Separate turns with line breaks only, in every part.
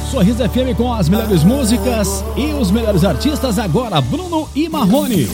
Sorriso FM com as melhores músicas e os melhores artistas agora, Bruno e Marrone.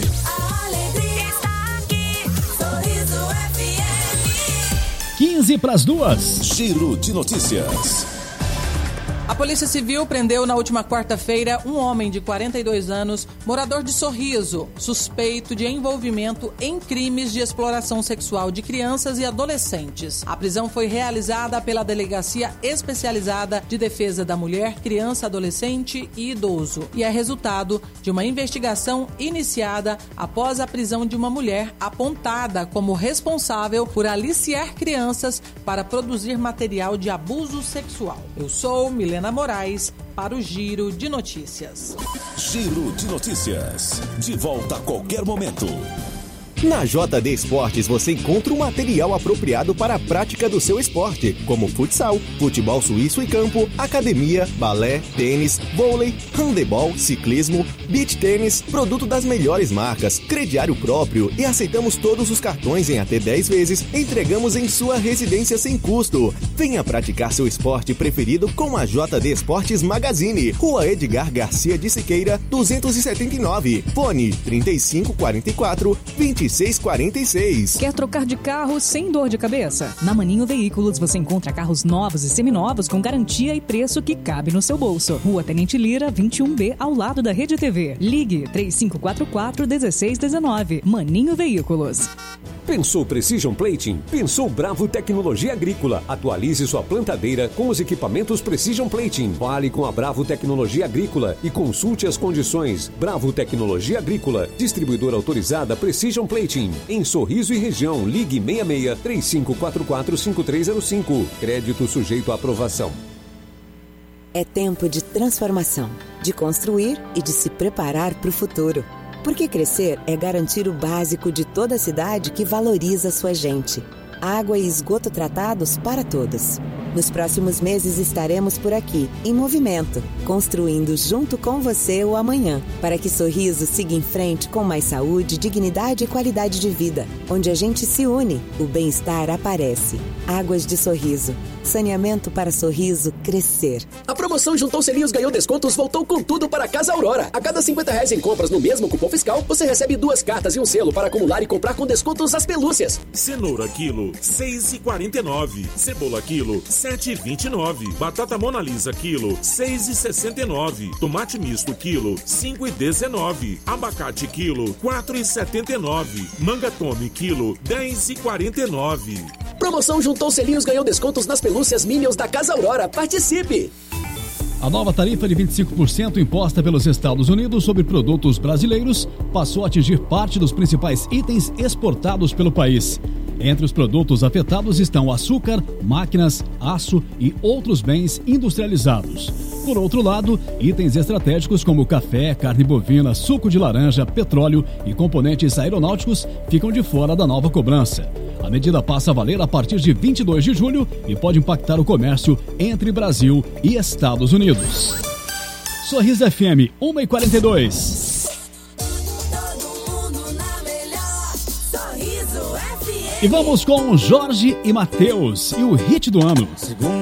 15 para as 2.
Giro de notícias.
A Polícia Civil prendeu na última quarta-feira um homem de 42 anos, morador de Sorriso, suspeito de envolvimento em crimes de exploração sexual de crianças e adolescentes. A prisão foi realizada pela Delegacia Especializada de Defesa da Mulher, Criança, Adolescente e Idoso e é resultado de uma investigação iniciada após a prisão de uma mulher apontada como responsável por aliciar crianças para produzir material de abuso sexual. Eu sou Milena Moraes para o Giro de Notícias.
Giro de Notícias. De volta a qualquer momento.
Na JD Esportes você encontra o material apropriado para a prática do seu esporte, como futsal, futebol suíço e campo, academia, balé, tênis, vôlei, handebol, ciclismo, beach tênis, produto das melhores marcas, crediário próprio e aceitamos todos os cartões em até 10 vezes, entregamos em sua residência sem custo. Venha praticar seu esporte preferido com a JD Esportes Magazine, Rua Edgar Garcia de Siqueira, 279, fone 3544-2646.
Quer trocar de carro sem dor de cabeça? Na Maninho Veículos você encontra carros novos e seminovos com garantia e preço que cabe no seu bolso. Rua Tenente Lira, 21B, ao lado da Rede TV. Ligue 3544-1619. Maninho Veículos.
Pensou Precision Plating? Pensou Bravo Tecnologia Agrícola. Atualize sua plantadeira com os equipamentos Precision Plating. Fale com a Bravo Tecnologia Agrícola e consulte as condições. Bravo Tecnologia Agrícola, distribuidora autorizada Precision Plating. Em Sorriso e região, ligue 66-3544-5305. Crédito sujeito à aprovação.
É tempo de transformação, de construir e de se preparar para o futuro. Porque crescer é garantir o básico de toda a cidade que valoriza sua gente. Água e esgoto tratados para todos. Nos próximos meses estaremos por aqui, em movimento, construindo junto com você o amanhã, para que Sorriso siga em frente com mais saúde, dignidade e qualidade de vida. Onde a gente se une, o bem-estar aparece. Águas de Sorriso. Saneamento para Sorriso crescer.
A promoção Juntou Selinhos Ganhou Descontos voltou com tudo para Casa Aurora. A cada R$50 em compras no mesmo cupom fiscal, você recebe 2 cartas e um selo para acumular e comprar com descontos as pelúcias.
Cenoura quilo, R$6,49. Cebola quilo, R$7,29. Batata Mona Lisa quilo, R$6,69. Tomate misto quilo, R$5,19. Abacate quilo, R$4,79. Manga tome quilo, R$10,49.
Promoção Juntou Selinhos Ganhou Descontos nas pelúcias Minions da Casa Aurora. Participe!
A nova tarifa de 25% imposta pelos Estados Unidos sobre produtos brasileiros passou a atingir parte dos principais itens exportados pelo país. Entre os produtos afetados estão açúcar, máquinas, aço e outros bens industrializados. Por outro lado, itens estratégicos como café, carne bovina, suco de laranja, petróleo e componentes aeronáuticos ficam de fora da nova cobrança. A medida passa a valer a partir de 22 de julho e pode impactar o comércio entre Brasil e Estados Unidos. Sorriso FM, 1h42. E vamos com Jorge e Mateus e o hit do ano.